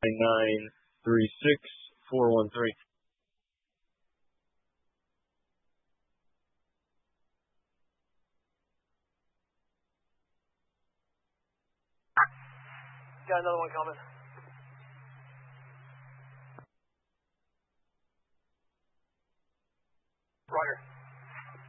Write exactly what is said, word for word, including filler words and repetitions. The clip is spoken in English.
nine three six four one three. Got another one coming.